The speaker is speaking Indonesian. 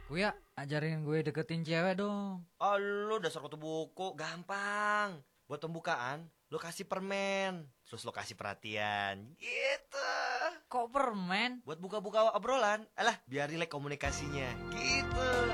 Uya, ajarin gue deketin cewek dong. Oh, lu dasar kutu buku, gampang. Buat pembukaan, lu kasih permen, terus lu kasih perhatian. Gitu. Kok permen? Buat buka-buka obrolan, alah biar rileks komunikasinya. Gitu.